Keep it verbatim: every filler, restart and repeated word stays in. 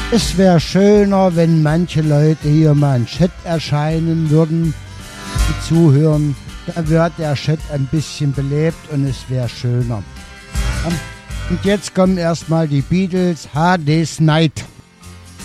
Es wäre schöner, wenn manche Leute hier mal im Chat erscheinen würden, die zuhören. Da wird der Chat ein bisschen belebt und es wäre schöner. Und jetzt kommen erstmal die Beatles, Hades Night.